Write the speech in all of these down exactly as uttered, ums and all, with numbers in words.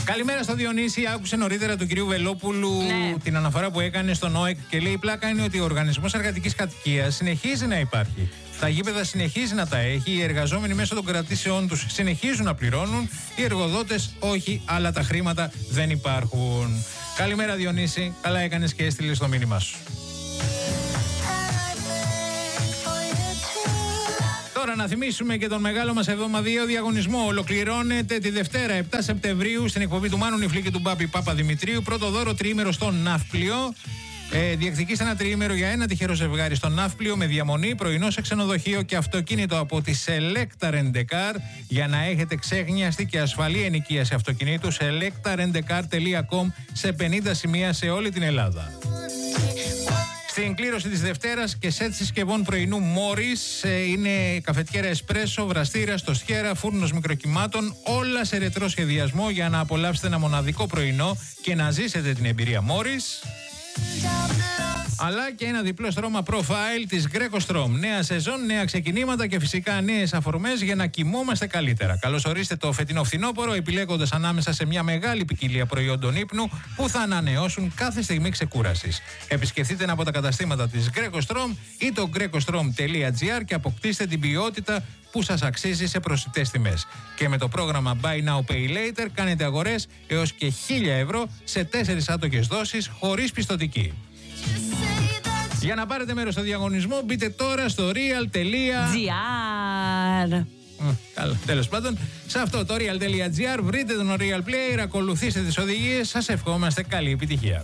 Καλημέρα στο Διονύση. Άκουσε νωρίτερα του κυρίου Βελόπουλου ναι. την αναφορά που έκανε στον ΟΕΚ και λέει: η πλάκα είναι ότι ο Οργανισμός Εργατικής Κατοικίας συνεχίζει να υπάρχει. Τα γήπεδα συνεχίζει να τα έχει. Οι εργαζόμενοι μέσω των κρατήσεών τους συνεχίζουν να πληρώνουν. Οι εργοδότες όχι, αλλά τα χρήματα δεν υπάρχουν. Καλημέρα, Διονύση. Καλά έκανες και έστειλες το μήνυμά σου. Τώρα να θυμίσουμε και τον μεγάλο μας εβδομαδιαίο διαγωνισμό. Ολοκληρώνεται τη Δευτέρα επτά Σεπτεμβρίου στην εκπομπή του Μάνου Νιφλή και του Μπάμπη Παπαδημητρίου. Πρώτο δώρο τριήμερο στο Ναύπλιο. Ε, διεκδικήστε ένα τριήμερο για ένα τυχερό ζευγάρι στο Ναύπλιο με διαμονή, πρωινό σε ξενοδοχείο και αυτοκίνητο από τη Selecta Rent-A-Car για να έχετε ξέχνιαστη και ασφαλή ενοικίαση αυτοκινήτου. selecta rent a car τελεία com σε πενήντα σημεία σε όλη την Ελλάδα. Στην κλήρωση της Δευτέρας και σετ συσκευών πρωινού Μόρις είναι καφετιέρα εσπρέσο, βραστήρα, στοστιέρα, φούρνος μικροκυμάτων, όλα σε ρετρό σχεδιασμό για να απολαύσετε ένα μοναδικό πρωινό και να ζήσετε την εμπειρία Μόρις. Αλλά και ένα διπλό στρώμα profile της Greco-Strom. Νέα σεζόν, νέα ξεκινήματα και φυσικά νέες αφορμές για να κοιμόμαστε καλύτερα. Καλώς ορίστε το φετινό φθινόπωρο, επιλέγοντας ανάμεσα σε μια μεγάλη ποικιλία προϊόντων ύπνου που θα ανανεώσουν κάθε στιγμή ξεκούρασης. Επισκεφτείτε ένα από τα καταστήματα της Greco-Strom ή το greco-strom τελεία gr και αποκτήστε την ποιότητα που σας αξίζει σε προσιτές τιμές. Και με το πρόγραμμα Buy Now Pay Later κάνετε αγορές έως και χίλια ευρώ σε τέσσερις άτοκες δόσεις χωρίς πιστωτική. Για να πάρετε μέρος στο διαγωνισμό μπείτε τώρα στο real.gr. Καλά, τέλος πάντων, σε αυτό το real.gr βρείτε τον Real Player, ακολουθήστε τις οδηγίες, σας ευχόμαστε καλή επιτυχία.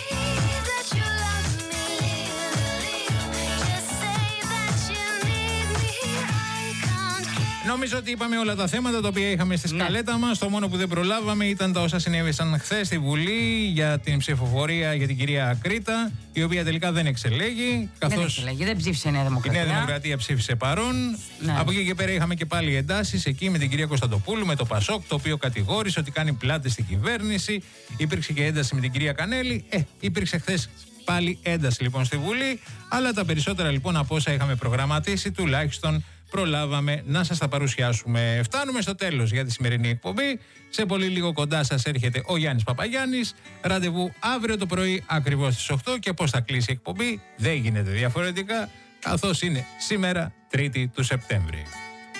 Νομίζω ότι είπαμε όλα τα θέματα τα οποία είχαμε στη σκαλέτα μας. Το μόνο που δεν προλάβαμε ήταν τα όσα συνέβησαν χθες στη Βουλή για την ψηφοφορία για την κυρία Κρήτα, η οποία τελικά δεν εξελέγει. Καθώς δεν εξελέγει, δεν ψήφισε η Νέα Δημοκρατία. Η Νέα Δημοκρατία ψήφισε παρόν. Ναι. Από εκεί και πέρα είχαμε και πάλι εντάσεις εκεί με την κυρία Κωνσταντοπούλου, με το Πασόκ, το οποίο κατηγόρησε ότι κάνει πλάτες στην κυβέρνηση. Υπήρξε και ένταση με την κυρία Κανέλη. Ε, υπήρξε χθες πάλι ένταση λοιπόν στη Βουλή. Αλλά τα περισσότερα λοιπόν από όσα είχαμε προγραμματίσει, τουλάχιστον προλάβαμε να σας τα παρουσιάσουμε. Φτάνουμε στο τέλος για τη σημερινή εκπομπή. Σε πολύ λίγο κοντά σας έρχεται ο Γιάννης Παπαγιάννης. Ραντεβού αύριο το πρωί ακριβώς στις οκτώ και πώς θα κλείσει η εκπομπή δεν γίνεται διαφορετικά, καθώς είναι σήμερα Τρίτη του Σεπτέμβρη.